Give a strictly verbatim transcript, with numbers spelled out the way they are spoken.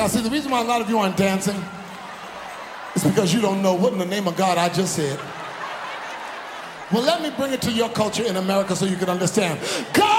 Now see, the reason why a lot of you aren't dancing is because you don't know what in the name of God I just said. Well, let me bring it to your culture in America so you can understand. God